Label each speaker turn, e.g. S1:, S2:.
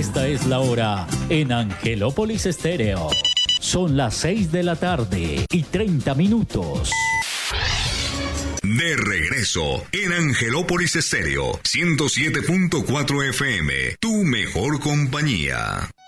S1: Esta es la hora en Angelópolis Estéreo. Son las 6 de la tarde y 30 minutos.
S2: De regreso en Angelópolis Estéreo 107.4 FM, tu mejor compañía.